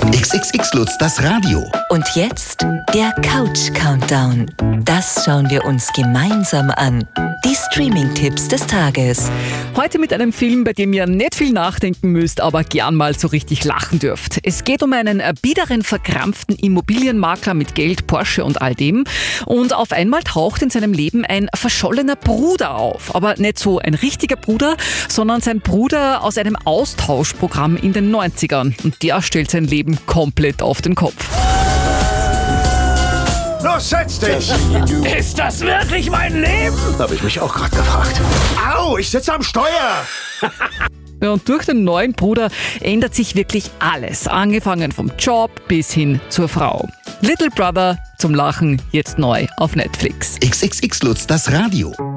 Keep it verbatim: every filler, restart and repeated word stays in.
X X X Lutz, das Radio. Und jetzt der Couch-Countdown. Das schauen wir uns gemeinsam an. Die Streaming-Tipps des Tages. Heute mit einem Film, bei dem ihr nicht viel nachdenken müsst, aber gern mal so richtig lachen dürft. Es geht um einen biederen, verkrampften Immobilienmakler mit Geld, Porsche und all dem. Und auf einmal taucht in seinem Leben ein verschollener Bruder auf. Aber nicht so ein richtiger Bruder, sondern sein Bruder aus einem Austauschprogramm in den neunzigern. Und der stellt sein Leben komplett auf den Kopf. Los, setz dich! Ist das wirklich mein Leben? Habe ich mich auch gerade gefragt. Au, ich sitze am Steuer! Ja, und durch den neuen Bruder ändert sich wirklich alles. Angefangen vom Job bis hin zur Frau. Little Brother zum Lachen, jetzt neu auf Netflix. X X X Lutz, das Radio.